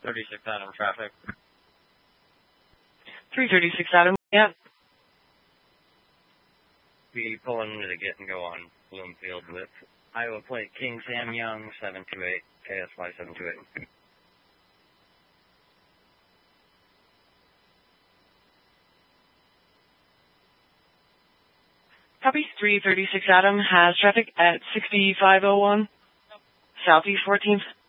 36 Adam traffic. 336 Adam, yeah. Be pulling into the get and go on Bloomfield with Iowa plate King Sam Young 728, KSY 728. Copy 336 Adam has traffic at 6501 Southeast 14th.